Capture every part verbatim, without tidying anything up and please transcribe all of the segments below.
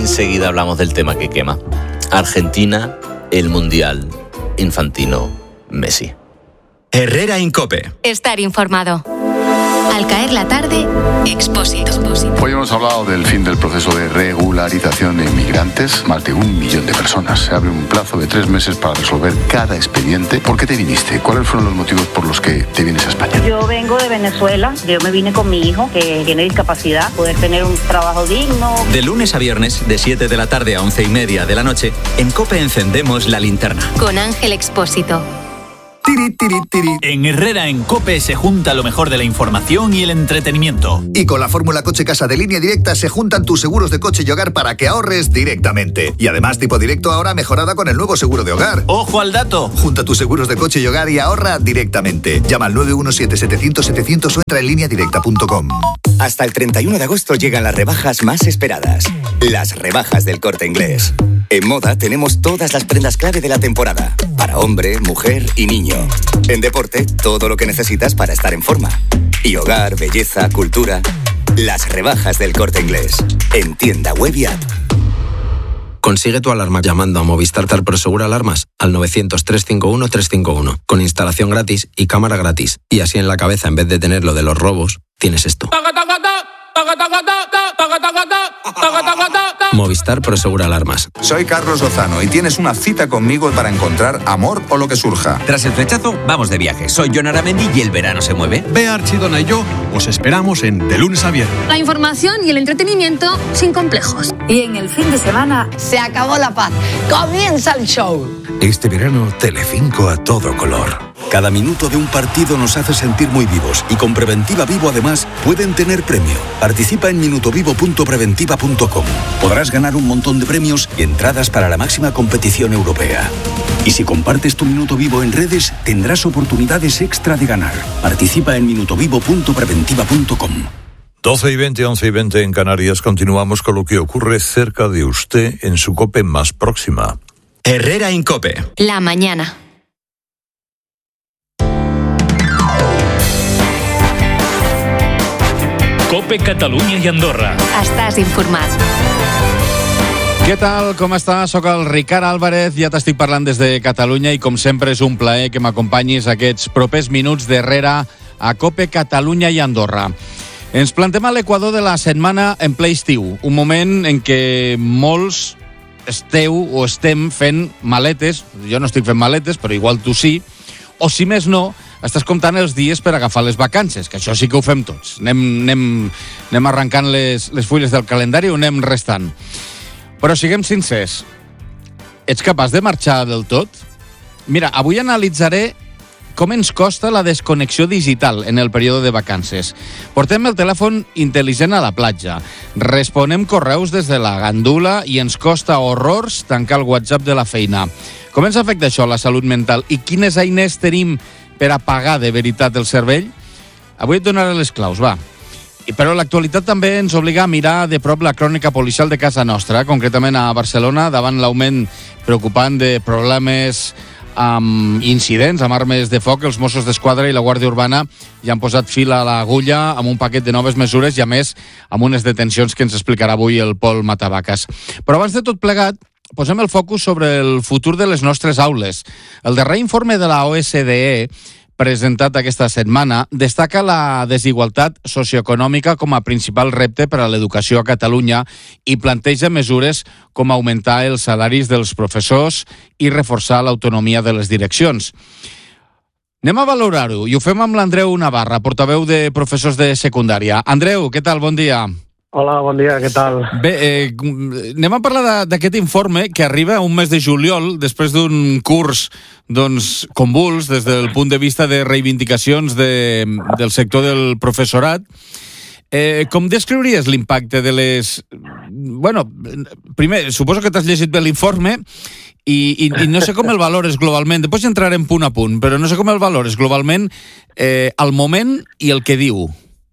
enseguida hablamos del tema que quema. Argentina, el Mundial, Infantino, Messi. Herrera en COPE. Estar informado. Al caer la tarde, Expósito. Hoy hemos hablado del fin del proceso de regularización de inmigrantes. Más de un millón de personas. Se abre un plazo de tres meses para resolver cada expediente. ¿Por qué te viniste? ¿Cuáles fueron los motivos por los que te vienes a España? Yo vengo de Venezuela. Yo me vine con mi hijo, que tiene discapacidad, poder tener un trabajo digno. De lunes a viernes, de siete de la tarde a once y media de la noche, en COPE encendemos la linterna. Con Ángel Expósito. Tiri, tiri, tiri. En Herrera en COPE se junta lo mejor de la información y el entretenimiento. Y con la fórmula Coche Casa de Línea Directa se juntan tus seguros de coche y hogar para que ahorres directamente. Y además tipo directo ahora mejorada con el nuevo seguro de hogar. ¡Ojo al dato! Junta tus seguros de coche y hogar y ahorra directamente. Llama al nueve uno siete, setecientos, setecientos o entra en línea directa punto com. Hasta el treinta y uno de agosto llegan las rebajas más esperadas. Las rebajas del Corte Inglés. En moda tenemos todas las prendas clave de la temporada. Para hombre, mujer y niño. En deporte, todo lo que necesitas para estar en forma. Y hogar, belleza, cultura. Las rebajas del Corte Inglés. En tienda web y app. Consigue tu alarma llamando a Movistar Tal Prosegur Alarmas al novecientos, trescientos cincuenta y uno, trescientos cincuenta y uno. Con instalación gratis y cámara gratis. Y así en la cabeza, en vez de tener lo de los robos, tienes esto. Movistar Prosegur Alarmas. Soy Carlos Lozano y tienes una cita conmigo para encontrar amor o lo que surja. Tras el flechazo, vamos de viaje. Soy Jon Aramendi y el verano se mueve. Bea Archidona y yo os esperamos en De Lunes a Viernes. La información y el entretenimiento sin complejos. Y en el fin de semana se acabó la paz. Comienza el show. Este verano, Telecinco a todo color. Cada minuto de un partido nos hace sentir muy vivos y con Preventiva Vivo además pueden tener premio. Participa en minutovivo punto preventiva punto com. Podrás ganar un montón de premios y entradas para la máxima competición europea. Y si compartes tu Minuto Vivo en redes, tendrás oportunidades extra de ganar. Participa en minutovivo punto preventiva punto com. doce y veinte, once y veinte en Canarias. Continuamos con lo que ocurre cerca de usted en su COPE más próxima. Herrera en COPE. La mañana. COPE Catalunya i Andorra. Estàs informat. Què tal? Com estàs? Soc el Ricard Álvarez, ja t'estic parlant des de Catalunya i com sempre és un plaer que m'acompanyis aquests propers minuts d'Herrera a COPE Catalunya i Andorra. Ens plantem a l'equador de la setmana en ple estiu, un moment en què molts esteu o estem fent maletes, jo no estic fent maletes, però igual tu sí, o si més no, estàs comptant els dies per agafar les vacances, que això sí que ho fem tots. Anem, anem, anem arrencant les, les fulles del calendari o anem restant. Però siguem sincers, ets capaç de marxar del tot? Mira, avui analitzaré com ens costa la desconnexió digital en el període de vacances. Portem el telèfon intel·ligent a la platja, responem correus des de la gandula i ens costa horrors tancar el WhatsApp de la feina. Com ens afecta això a la salut mental i quines eines tenim per apagar de veritat el cervell? Avui et donaré les claus, va. Però l'actualitat també ens obliga a mirar de prop la crònica policial de casa nostra, concretament a Barcelona, davant l'augment preocupant de problemes amb incidents amb armes de foc. Els Mossos d'Esquadra i la Guàrdia Urbana ja han posat fil a l'agulla amb un paquet de noves mesures i, a més, amb unes detencions que ens explicarà avui el Pol Matavaques. Però abans de tot plegat, posem el focus sobre el futur de les nostres aules. El darrer informe de la O S D E presentat aquesta setmana, destaca la desigualtat socioeconòmica com a principal repte per a l'educació a Catalunya i planteja mesures com augmentar els salaris dels professors i reforçar l'autonomia de les direccions. Anem a valorar-ho i ho fem amb l'Andreu Navarra, portaveu de professors de secundària. Andreu, què tal? Bon dia. Hola, bon dia, què tal? Bé, eh, anem a parlar d'aquest informe que arriba un mes de juliol, després d'un curs doncs, convuls des del punt de vista de reivindicacions de, del sector del professorat. Eh, com descriuries l'impacte de les... Bueno, primer, suposo que t'has llegit bé l'informe i, i, i no sé com el valores globalment. Després entrarem punt a punt, però no sé com el valores globalment eh, al moment i el que diu.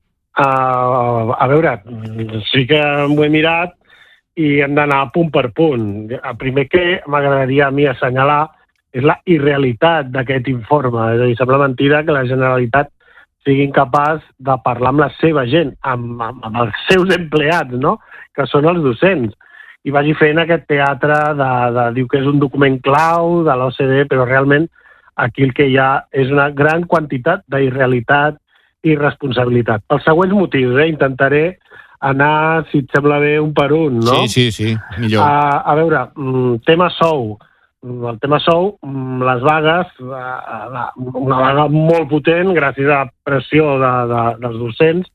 Uh, a veure, sí que m'ho he mirat i hem d'anar punt per punt. El primer que m'agradaria a mi assenyalar és la irrealitat d'aquest informe. És a dir, sembla mentida que la Generalitat sigui incapaç de parlar amb la seva gent, amb, amb, amb els seus empleats, no? Que són els docents, i vagi fent aquest teatre de, de diu que és un document clau de l'O C D E, però realment aquí el que hi ha és una gran quantitat d'irrealitat i responsabilitat. Pels següents motius, eh? Intentaré anar, si et sembla bé, un per un, no? Sí, sí, sí, millor. A, a veure, tema sou. El tema sou, les vagues, una vaga molt potent, gràcies a la pressió de, de, dels docents,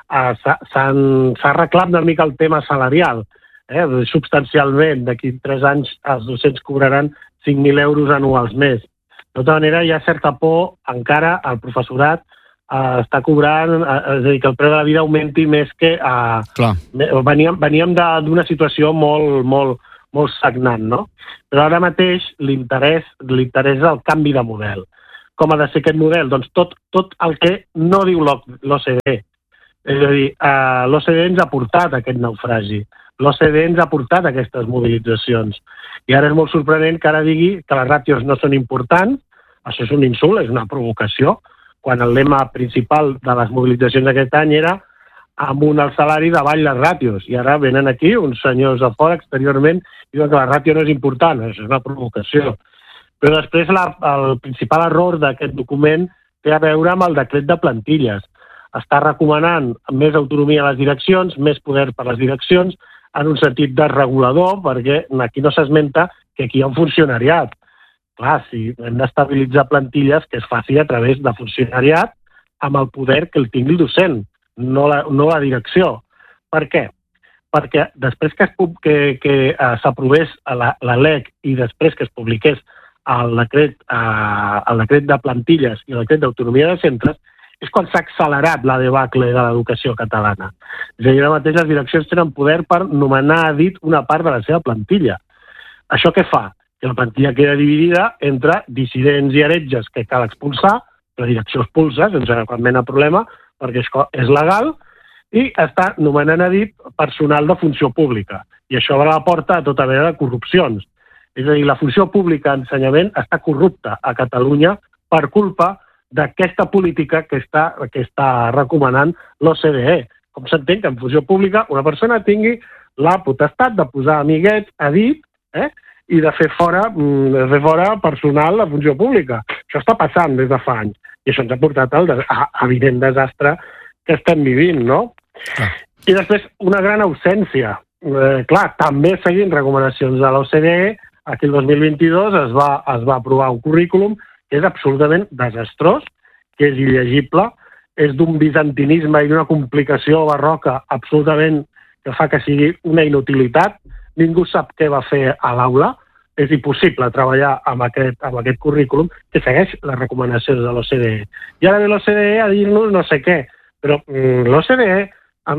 s'ha arreglat una mica el tema salarial. Eh? Substancialment, d'aquí tres anys els docents cobraran cinc mil euros anuals més. De tota manera, hi ha certa por, encara, al professorat eh, està cobrant, eh, és a dir, que el preu de la vida augmenti més que... Eh, veníem veníem d'una situació molt, molt, molt sagnant, no? Però ara mateix l'interès l'interès és el canvi de model. Com ha de ser aquest model? Doncs tot, tot el que no diu l'O C D E. És a dir, eh, l'O C D E ens ha portat aquest naufragi. L'O C D E ens ha portat aquestes mobilitzacions. I ara és molt sorprenent que ara digui que les ràtios no són importants. Això és un insult, és una provocació, quan el lema principal de les mobilitzacions d'aquest any era amunt el salari, davall les ràtios. I ara venen aquí uns senyors de fora, exteriorment, i diuen que la ràtio no és important. Això és una provocació. Però després la, el principal error d'aquest document té a veure amb el decret de plantilles. Està recomanant més autonomia a les direccions, més poder per a les direccions, en un sentit desregulador, perquè aquí no s'esmenta que aquí hi ha un funcionariat. Clar, si hem d'estabilitzar plantilles, que es faci a través de funcionariat amb el poder que el tingui el docent, no la, no la direcció. Per què? Perquè després que, es, que, que uh, s'aprovés la, la L E C i després que es publiqués el decret, uh, el decret de plantilles i el decret d'autonomia de centres, és quan s'ha accelerat la debacle de l'educació catalana. És a dir, ara mateix les direccions tenen poder per nomenar a dit una part de la seva plantilla. Això què fa? Que la plantilla queda dividida entre dissidents i heretges que cal expulsar, la direcció expulsa sense cap mena de problema, perquè és legal, i està nomenant a dit personal de funció pública. I això obre la porta a tota mena de corrupcions. És a dir, la funció pública d'ensenyament està corrupta a Catalunya per culpa d'aquesta política que està, que està recomanant l'O C D E. Com s'entén que en funció pública una persona tingui la potestat de posar amiguets a dit eh, i de fer, fora, de fer fora personal de funció pública. Això està passant des de fa anys. I això ens ha portat al des evident desastre que estem vivint, no? Ah. I després, una gran ausència. Eh, clar, també seguint recomanacions de l'O C D E, aquí el dos mil vint-i-dos es va, es va aprovar un currículum que és absolutament desastrós, que és il·legible, és d'un bizantinisme i d'una complicació barroca absolutament que fa que sigui una inutilitat. Ningú sap què va fer a l'aula. És impossible treballar amb aquest, amb aquest currículum que segueix les recomanacions de l'O C D E. I ara ve l'O C D E a dir-nos no sé què, però mm, l'O C D E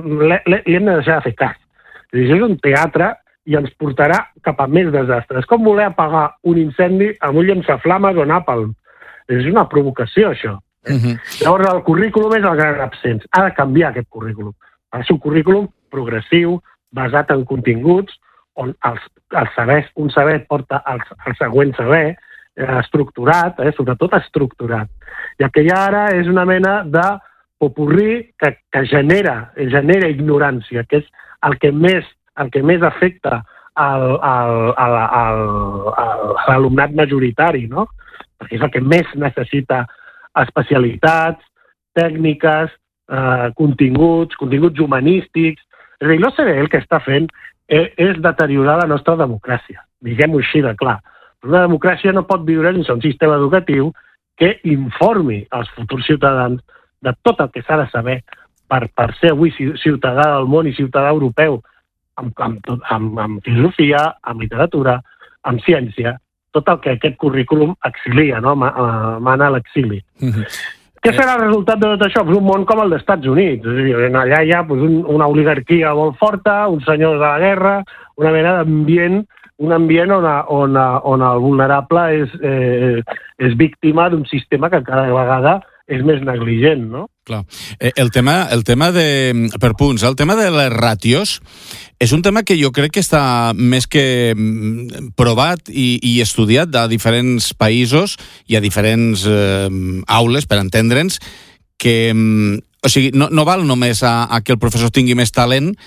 li hem de deixar de fer cas. Això és un teatre i ens portarà cap a més desastres. És com voler apagar un incendi amb un llançaflames o nàpalm. És una provocació, això. Uh-huh. Llavors, el currículum és el gran absent. Ha de canviar aquest currículum. Ha de ser un currículum progressiu, basat en continguts, on els, els sabers, un saber porta al, al següent saber, eh, estructurat, eh, sobretot estructurat. I el que hi ha ara és una mena de popurrí que, que genera, genera ignorància, que és el que més, el que més afecta al, al, al, al, al, a l'alumnat majoritari, no? Perquè és el que més necessita especialitats, tècniques, eh, continguts, continguts humanístics. És a dir, l'O C D E el que està fent és, és deteriorar la nostra democràcia. Diguem-ho així de clar. Una democràcia no pot viure sense un sistema educatiu que informi als futurs ciutadans de tot el que s'ha de saber per, per ser avui ciutadà del món i ciutadà europeu amb, amb, amb, amb filosofia, amb literatura, amb ciència, tot el que aquest currículum exilia, no? Mana a l'exili. Mm-hmm. Què serà el resultat de tot això? Pues un món com el dels Estats Units. És a dir, allà hi ha pues, un, una oligarquia molt forta, uns senyors de la guerra, una mena d'ambient, un ambient on, on, on el vulnerable és, eh, és víctima d'un sistema que cada vegada és més negligent, no? Clar. El tema, el tema de... Per punts, el tema de les ràtios és un tema que jo crec que està més que provat i, i estudiat a diferents països i a diferents eh, aules, per entendre'ns, que o sigui, no, no val només a, a que el professor tingui més talent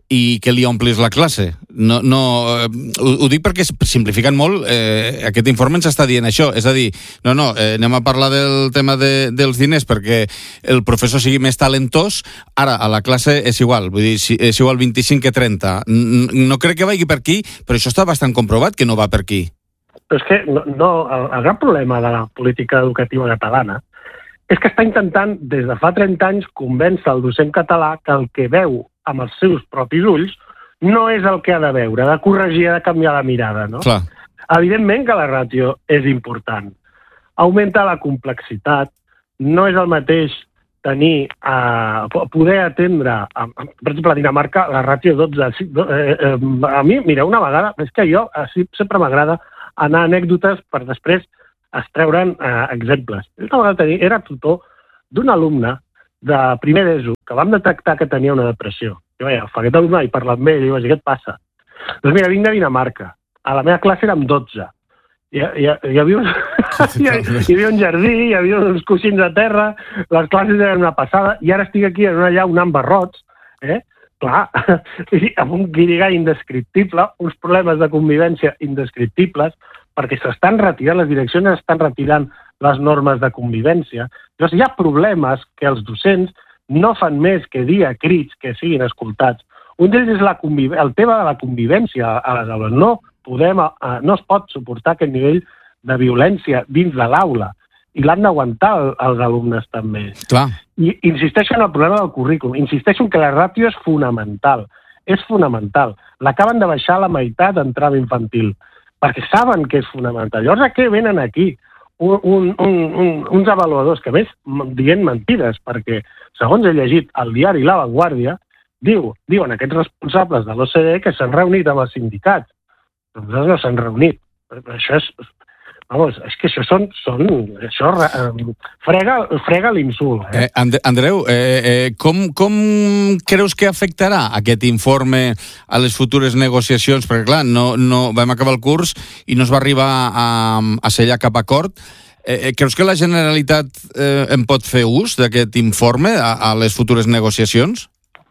i que li omplis la classe. No, no, eh, ho, ho dic perquè simplificant molt, eh, aquest informe ens està dient això, és a dir, no, no, eh, anem a parlar del tema de, dels diners perquè el professor sigui més talentós, ara a la classe és igual, vull dir, és igual vint-i-cinc que trenta. No crec que vagi per aquí, però això està bastant comprovat que no va per aquí. Però és que no, no, el, el gran problema de la política educativa catalana és que està intentant, des de fa trenta anys, convèncer el docent català que el que veu amb els seus propis ulls no és el que ha de veure, ha de corregir, ha de canviar la mirada, no? Clar. Evidentment que la ràtio és important. Augmenta la complexitat, no és el mateix tenir, eh, poder atendre, a, a, per exemple, a Dinamarca, la ràtio dotze. Eh, eh, a mi, mira, una vegada, és que jo així sempre m'agrada anar a anècdotes per després extreure'n eh, exemples. Una vegada tenir, era tutor d'un alumne de primer d'ESO que vam detectar que tenia una depressió. Jo vaig agafar aquest alumne i parlar amb ell i vaig dir, què et passa? Doncs mira, vinc de Dinamarca. A la meva classe érem dotze. Hi, hi, hi, havia, un, hi, hi havia un jardí, hi havia uns coixins a terra, les classes eren una passada, i ara estic aquí en una llau amb barrots, eh? Clar, amb un guirigall indescriptible, uns problemes de convivència indescriptibles, perquè s'estan retirant, les direccions estan retirant les normes de convivència. Llavors hi ha problemes que els docents no fan més que dir a crits que siguin escoltats. Un d'ells és la conviv... el tema de la convivència a les aules. No, podem, no es pot suportar aquest nivell de violència dins de l'aula i l'han d'aguantar els alumnes també. Clar. I insisteixo en el problema del currículum, insisteixo que la ràtio és fonamental, és fonamental. L'acaben de baixar a la meitat en trama infantil, perquè saben que és fonamental. Llavors, a què venen aquí? Un, un, un, un, uns avaluadors que, més, dient mentides, perquè, segons he llegit el diari La Vanguardia, diu, diuen aquests responsables de l'O C D E que s'han reunit amb els sindicats. Nosaltres no s'han reunit. Això és... Vamos, és que això són... són això eh, frega, frega l'insult. Eh? Eh, And Andreu, eh, eh, com, com creus que afectarà aquest informe a les futures negociacions? Perquè, clar, no, no, vam acabar el curs i no es va arribar a, a sellar cap acord. Eh, creus que la Generalitat eh, en pot fer ús d'aquest informe a, a les futures negociacions?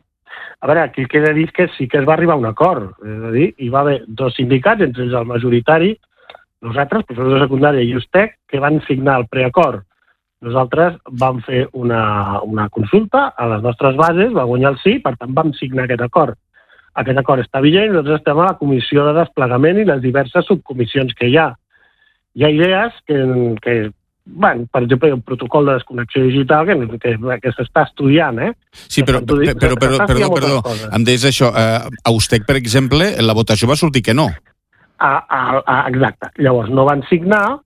A veure, aquí queda dit que sí que es va arribar a un acord. És a dir, hi va haver dos sindicats, entre ells el majoritari, nosaltres, professors de secundària i U S T E C, que van signar el preacord. Nosaltres vam fer una, una consulta a les nostres bases, va guanyar el sí, per tant vam signar aquest acord. Aquest acord està vigent i nosaltres estem a la comissió de desplegament i les diverses subcomissions que hi ha. Hi ha idees que, que bueno, per exemple, un protocol de desconnexió digital que, que, que s'està estudiant, eh? Sí, però, però, però, però perdó, perdó, em deies això, eh, a U S T E C, per exemple, la votació va sortir que no. A, a, a, exacte. Llavors no van signar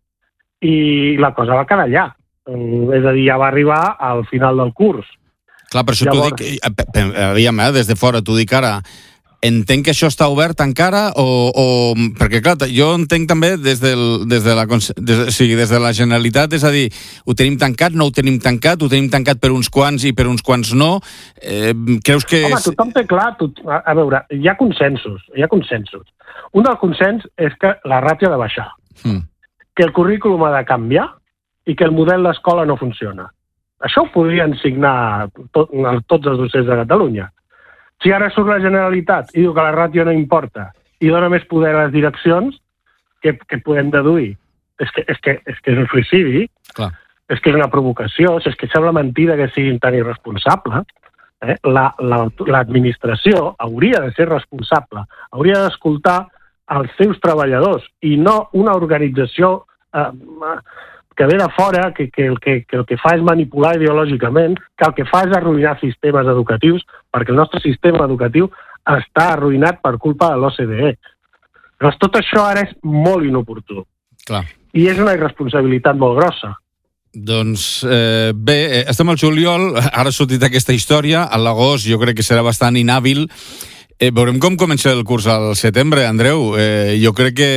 i la cosa va quedar allà. És a dir, ja va arribar al final del curs. Clar, per això Llavors... t'ho dic... Aviam, eh, des de fora, t'ho dic ara... Entenc que això està obert encara o... o perquè, clar, jo entenc també des, del, des, de la, des, o sigui, des de la Generalitat, és a dir, ho tenim tancat, no ho tenim tancat, ho tenim tancat per uns quants i per uns quants no. Eh, creus que... Home, tothom té clar... Tot... A veure, hi ha consensos, hi ha consensos. Un del consens és que la ràtio ha de baixar, mm. que el currículum ha de canviar i que el model d'escola no funciona. Això ho podrien signar tot, tots els docents de Catalunya. Si ara surt la Generalitat i diu que la ràtio no importa i dona més poder a les direccions, què, què podem deduir? És que és, que, és, que és un suïcidi, Clar. És que és una provocació, és que sembla mentida que siguin tan irresponsables. Eh? La, la, l'administració hauria de ser responsable, hauria d'escoltar els seus treballadors i no una organització eh, que ve de fora, que, que, el que, que el que fa és manipular ideològicament, que el que fa és arruïnar sistemes educatius, perquè el nostre sistema educatiu està arruïnat per culpa de l'O C D E. Però tot això ara és molt inoportú. Clar. I és una irresponsabilitat molt grossa. Doncs eh, bé, estem al juliol, ara ha sortit aquesta història, a l'agost jo crec que serà bastant inhàbil. Eh, veurem com comença el curs al setembre, Andreu. Eh, jo crec que...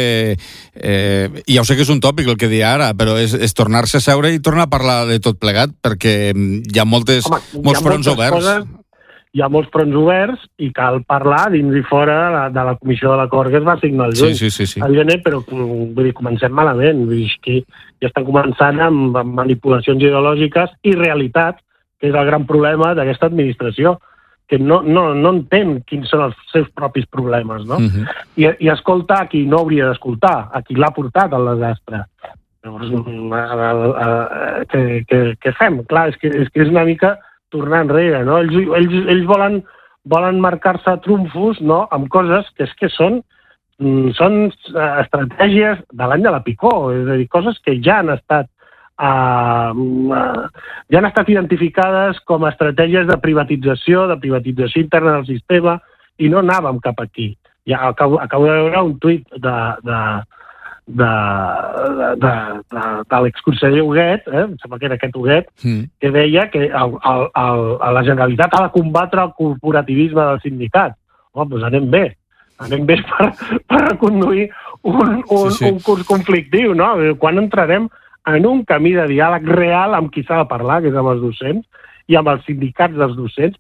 Eh, ja ho sé que és un tòpic el que dia ara, però és, és tornar-se a seure i tornar a parlar de tot plegat, perquè hi ha moltes, Home, molts hi ha fronts oberts. Coses, hi ha molts fronts oberts i cal parlar dins i fora de la, de la comissió de l'acord que es va signar el juny. Sí, sí, sí, sí. Evidentment, però vull dir, comencem malament. Vull dir que ja estan començant amb, amb manipulacions ideològiques i realitat, que és el gran problema d'aquesta administració, que no, no, no entén quins són els seus propis problemes, no? Uh-huh. I, I escolta a qui no hauria d'escoltar, a qui l'ha portat al desastre. Llavors, què, què, què fem? Clar, és que, és que és una mica tornar enrere, no? Ells, ells, ells volen, volen marcar-se trumfos, no?, amb coses que és que són, són estratègies de l'any de la Picó, és a dir, coses que ja han estat Uh, uh, ja han estat identificades com a estratègies de privatització, de privatització interna del sistema, i no anàvem cap aquí. Ja acabo, acabo de veure un tuit de, de, de, de, de, de, de l'exconseller Huguet, eh, em sembla que era aquest Huguet, mm. que deia que el, el, el, la Generalitat ha de combatre el corporativisme del sindicat. Home, doncs anem bé. Anem bé per, per reconduir un, un, sí, sí. un curs conflictiu, no? Quan entrarem en un camí de diàleg real amb qui s'ha de parlar, que és amb els docents, i amb els sindicats dels docents,